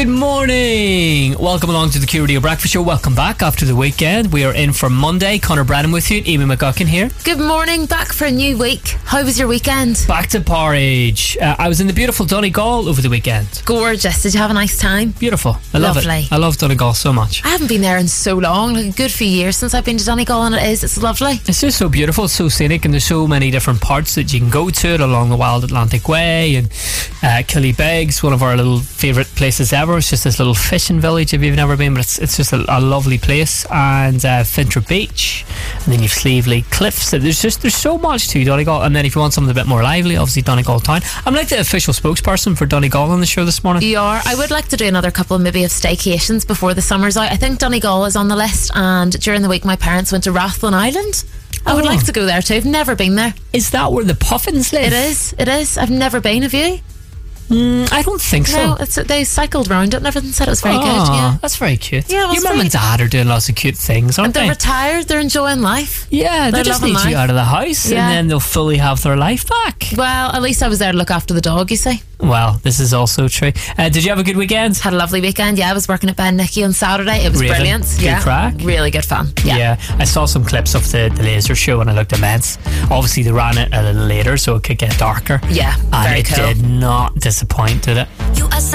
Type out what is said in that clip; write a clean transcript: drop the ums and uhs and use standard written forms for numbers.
Good morning. Welcome along to the Q Radio Breakfast Show. Welcome back after the weekend. We are in for Monday. Connor Brennan with you. Amy McGuckin here. Good morning. Back for a new week. How was your weekend? Back to Porridge. I was in the beautiful Donegal over the weekend. Gorgeous. Did you have a nice time? Beautiful. I love Lovely. it. I love Donegal so much. I haven't been there in so long, like a good few years since I've been to Donegal, and it's lovely. It's just so beautiful. It's so scenic, and there's so many different parts that you can go to it along the Wild Atlantic Way. And Killybegs, one of our little favourite places ever. It's just this little fishing village if you've never been, but it's just a lovely place. And Fintra Beach, and then you've Sleevely Cliffs. There's so much to Donegal. And then if you want something a bit more lively, obviously Donegal Town. I'm like the official spokesperson for Donegal on the show this morning. You are. I would like to do another couple maybe of staycations before the summer's out. I think Donegal is on the list, and during the week my parents went to Rathlin Island. I would like to go there too. I've never been there. Is that where the puffins live? It is. I've never been. Have you? I don't think so. No, they cycled around it and everything, said it was very good. Yeah, that's very cute. Yeah, your mum and dad are doing lots of cute things, aren't they're they? retired, they're enjoying life. Yeah, they just need you out of the house, and then they'll fully have their life back. Well, at least I was there to look after the dog, you see. Well, this is also true. Did you have a good weekend? Had a lovely weekend. Yeah, I was working at Ben Nicky on Saturday. It was brilliant. Good crack. Really good fun. Yeah, I saw some clips of the laser show and I looked immense. Obviously they ran it a little later so it could get darker. Yeah, and very it cool. did not disappoint, did it?